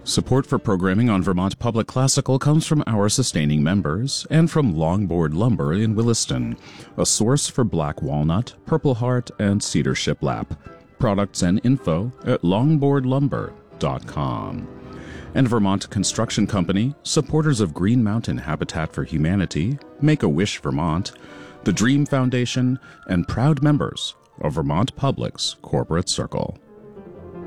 Support for programming on Vermont Public Classical comes from our sustaining members and from Longboard Lumber in Williston, a source for black walnut, purple heart, and cedar shiplap. Products and info at longboardlumber.com. And Vermont Construction Company, supporters of Green Mountain Habitat for Humanity, Make-A-Wish Vermont, the Dream Foundation, and proud members of Vermont Public's Corporate Circle.